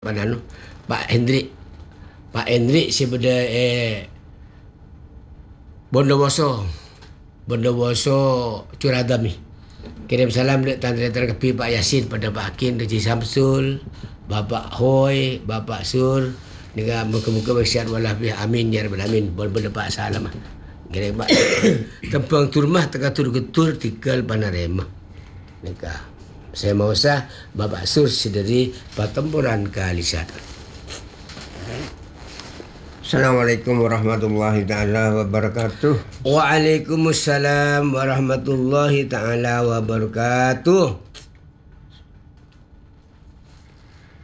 Manano? Pak Hendrik. Pak Hendrik daripada Bondowoso. Bondowoso Curadami. Kirim salam dek Tan Direktur Kepi Pak Yasin pada Pak Hakim, Haji Samsul, Bapak Hoy, Bapak Sur. Dengan muka-muka bersihat walafiat. Amin ya rabbal alamin. Boleh Pak salam. Kirim Pak. Tempang turmah tekatur getur tikal panarema. Nikah. Saya mau sah Bapak Sur sedari Patempuran Kalisat. Assalamualaikum warahmatullahi ta'ala wabarakatuh. Waalaikumsalam warahmatullahi ta'ala wabarakatuh.